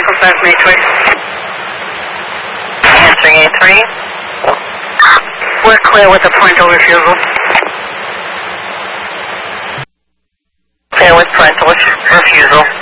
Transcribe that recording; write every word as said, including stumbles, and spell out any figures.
Echo five from A three. Answering A three. We're clear with the parental refusal. Clear with parental refusal.